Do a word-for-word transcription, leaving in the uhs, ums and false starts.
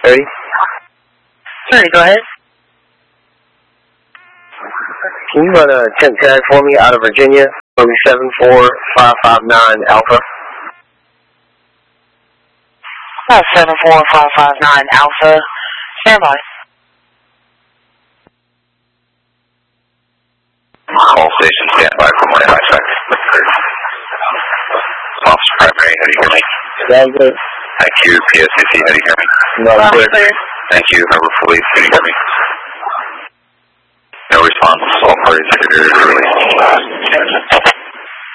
thirty. thirty, go ahead. Can you run a temp tag for me out of Virginia? It'll be seven four five five nine Alpha. Uh, seven four five five nine Alpha. Stand by. All stations stand by for one five six. Officer Primary, how do you hear me? Yeah, good. Thank you. P S C C, how do you hear me? No, good. Thank you. Harbor Police, can you hear me? No response. All parties are released.